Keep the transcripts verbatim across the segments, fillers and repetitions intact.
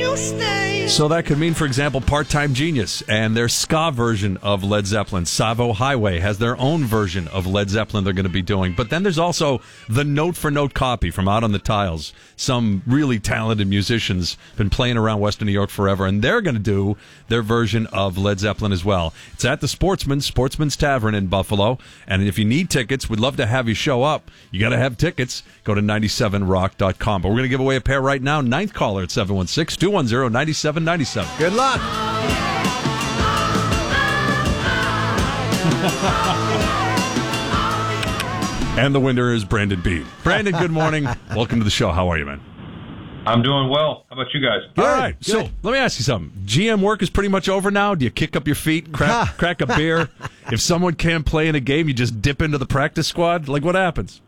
So that could mean, for example, Part-Time Genius and their ska version of Led Zeppelin. Savo Highway has their own version of Led Zeppelin they're going to be doing. But then there's also the note-for-note copy from Out on the Tiles. Some really talented musicians been playing around Western New York forever, and they're going to do their version of Led Zeppelin as well. It's at the Sportsman, Sportsman's Tavern in Buffalo. And if you need tickets, we'd love to have you show up. You got to have tickets. Go to ninety-seven rock dot com. But we're going to give away a pair right now. Ninth caller at seven one six, two one zero, nine seven nine seven. Good luck. And the winner is Brandon Bean. Brandon, good morning. Welcome to the show. How are you, man? I'm doing well. How about you guys? Good, All right. Good. So let me ask you something. G M work is pretty much over now. Do you kick up your feet, crack, crack a beer? If someone can't play in a game, you just dip into the practice squad? Like, what happens?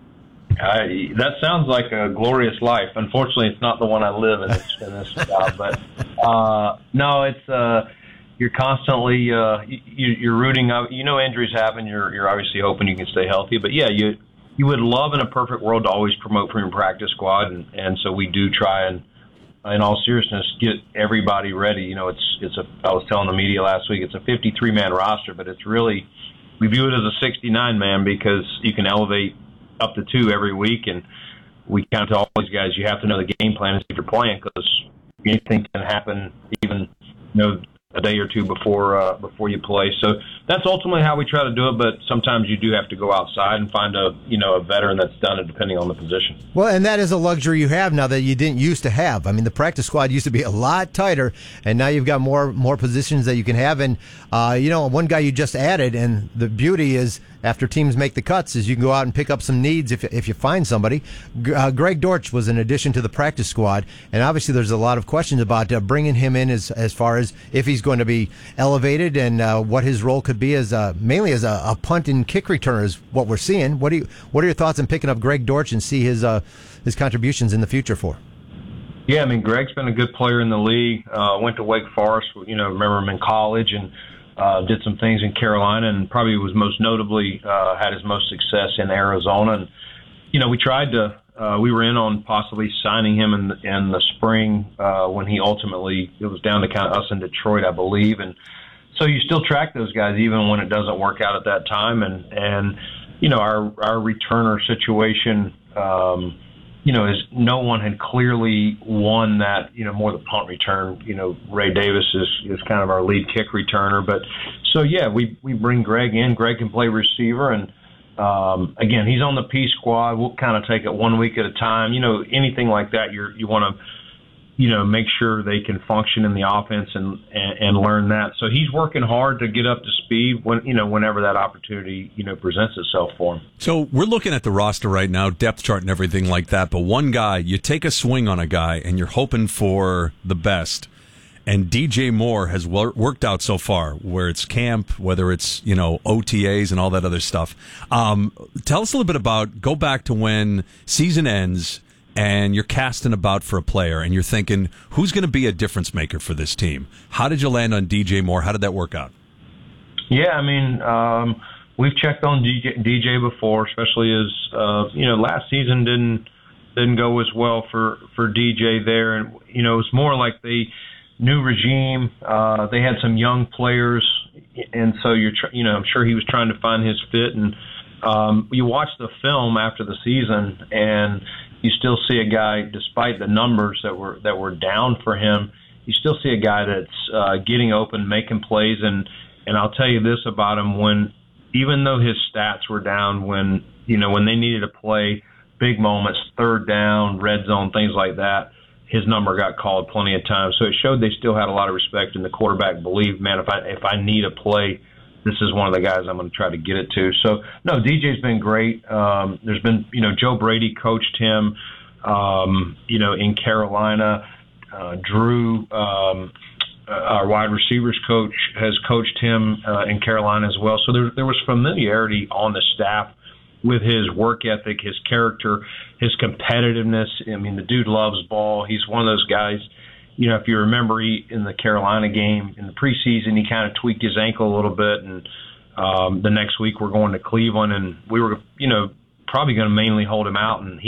I, that sounds like a glorious life. Unfortunately, it's not the one I live in this, in this job. But uh, no, it's uh, you're constantly uh, you, you're rooting. You know, injuries happen. You're you're obviously hoping you can stay healthy. But yeah, you you would love in a perfect world to always promote from your practice squad, and, and so we do try and, in all seriousness, get everybody ready. You know, it's it's a. I was telling the media last week, it's a fifty-three man roster, but it's really we view it as a sixty-nine man because you can elevate up to two every week, and we count to all these guys. You have to know the game plan if you're playing, because anything can happen, even you know a day or two before uh, before you play. So that's ultimately how we try to do it. But sometimes you do have to go outside and find a you know a veteran that's done it, depending on the position. Well, and that is a luxury you have now that you didn't used to have. I mean, the practice squad used to be a lot tighter, and now you've got more more positions that you can have. And uh, you know, one guy you just added, and the beauty is, after teams make the cuts, is you can go out and pick up some needs if if you find somebody. Uh, Greg Dortch was an addition to the practice squad, and obviously there's a lot of questions about uh, bringing him in as as far as if he's going to be elevated and uh, what his role could be as a, mainly as a, a punt and kick returner is what we're seeing. What do you what are your thoughts on picking up Greg Dortch and see his uh, his contributions in the future for? Yeah, I mean, Greg's been a good player in the league. Uh, went to Wake Forest, you know, remember him in college, and Uh, did some things in Carolina, and probably was most notably uh, had his most success in Arizona. And you know, we tried to, uh, we were in on possibly signing him in the, in the spring uh, when he ultimately, it was down to kind of us in Detroit, I believe. And so you still track those guys even when it doesn't work out at that time. And and you know, our our returner situation. Um, You know, is no one had clearly won that, you know, more the punt return. You know, Ray Davis is, is kind of our lead kick returner. But so, yeah, we, we bring Greg in. Greg can play receiver. And, um, again, he's on the P squad. We'll kind of take it one week at a time. You know, anything like that, you're, you want to, you know, make sure they can function in the offense and, and, and learn that. So he's working hard to get up to speed when, you know, whenever that opportunity, you know, presents itself for him. So we're looking at the roster right now, depth chart and everything like that. But one guy, you take a swing on a guy and you're hoping for the best. And D J Moore has wor- worked out so far, where it's camp, whether it's, you know, O T As and all that other stuff. Um, tell us a little bit about, go back to when season ends and you're casting about for a player, and you're thinking, who's going to be a difference maker for this team? How did you land on D J Moore? How did that work out? Yeah, I mean, um, we've checked on D J, D J before, especially as, uh, you know, last season didn't didn't go as well for, for D J there. And, you know, it's more like the new regime. Uh, they had some young players, and so you're, tr- you know, I'm sure he was trying to find his fit. And um, you watch the film after the season, and you still see a guy, despite the numbers that were that were down for him, you still see a guy that's uh, getting open, making plays, and and I'll tell you this about him: when even though his stats were down, when you know when they needed to play big moments, third down, red zone, things like that, his number got called plenty of times. So it showed they still had a lot of respect, and the quarterback believed, man, if I if I need a play, this is one of the guys I'm going to try to get it to. So, no, D J's been great. Um, there's been, you know, Joe Brady coached him, um, you know, in Carolina. Uh, Drew, um, our wide receivers coach, has coached him uh, in Carolina as well. So there, there was familiarity on the staff with his work ethic, his character, his competitiveness. I mean, the dude loves ball. He's one of those guys. You know, if you remember, he in the Carolina game in the preseason, he kind of tweaked his ankle a little bit, and um, the next week we're going to Cleveland, and we were, you know, probably going to mainly hold him out, and he